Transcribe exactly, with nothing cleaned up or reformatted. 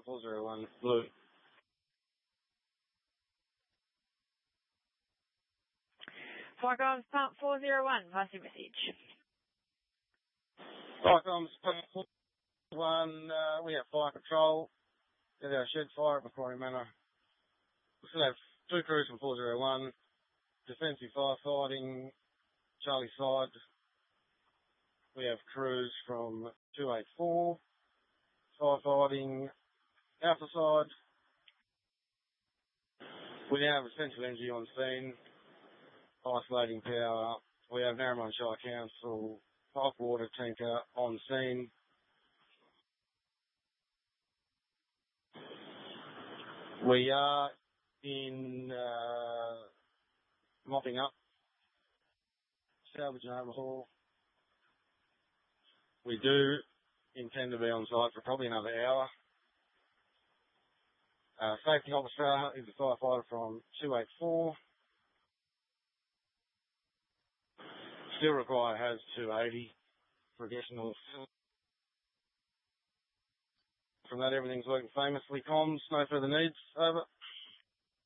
four zero one, Blue. Firecoms Pump four zero one, pass your message. Firecoms Pump four zero one, uh, we have fire control at our shed fire at Macquarie Manor. We still have two crews from four zero one, defensive firefighting, Charlie side. We have crews from two eight four, firefighting, Alpha side. We now have Essential Energy on scene, isolating power. We have Narromine Shire Council, pipe water tanker on scene. We are in uh, mopping up, salvage and overhaul. We do intend to be on site for probably another hour. Uh, safety officer is a firefighter from two eight four. Still require has two eighty for additional. From that, everything's working famously. Comms, no further needs. Over.